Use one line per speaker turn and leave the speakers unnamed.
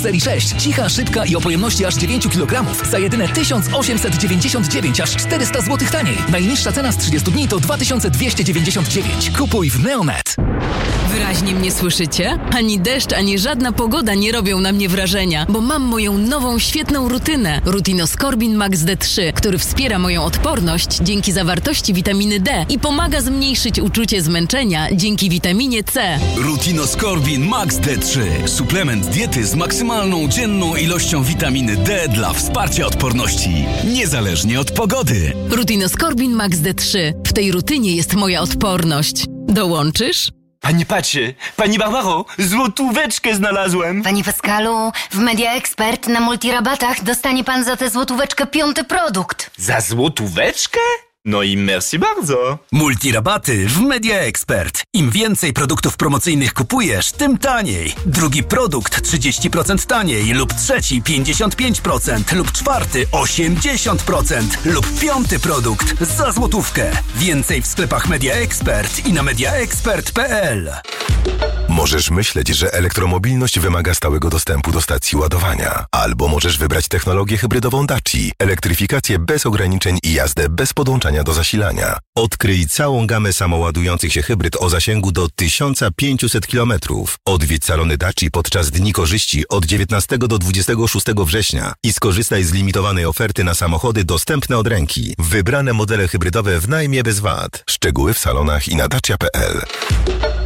serii 6. Cicha, szybka i o pojemności aż 9 kg. Za jedyne 1899, aż 400 zł taniej. Najniższa cena z 30 dni to 2299. Kupuj w Neonet.
Wyraźnie mnie słyszycie? Ani deszcz, ani żadna pogoda nie robią na mnie wrażenia, bo mam moją nową, świetną rutynę. Rutinoskorbin Max D3, który wspiera moją odporność dzięki zawartości witaminy D i pomaga zmniejszyć uczucie zmęczenia dzięki witaminie C.
Rutinoskorbin Max D3. Suplement diety z maksymalną dzienną ilością witaminy D dla wsparcia odporności, niezależnie od pogody.
Rutinoskorbin Max D3. W tej rutynie jest moja odporność. Dołączysz?
Panie Pacie, pani Barbaro, złotóweczkę znalazłem.
Panie Pascalu, w Media Expert na multirabatach dostanie pan za tę złotóweczkę 5. produkt.
Za złotóweczkę? No i merci bardzo.
Multirabaty w Media Expert. Im więcej produktów promocyjnych kupujesz, tym taniej. Drugi produkt 30% taniej lub trzeci 55% lub czwarty 80% lub piąty produkt za złotówkę. Więcej w sklepach Media Expert i na mediaexpert.pl.
Możesz myśleć, że elektromobilność wymaga stałego dostępu do stacji ładowania. Albo możesz wybrać technologię hybrydową Daci, elektryfikację bez ograniczeń i jazdę bez podłączania do zasilania. Odkryj całą gamę samoładujących się hybryd o zasięgu do 1500 km. Odwiedź salony Daci podczas Dni Korzyści od 19 do 26 września i skorzystaj z limitowanej oferty na samochody dostępne od ręki. Wybrane modele hybrydowe w najmie bez VAT. Szczegóły w salonach i na dacia.pl.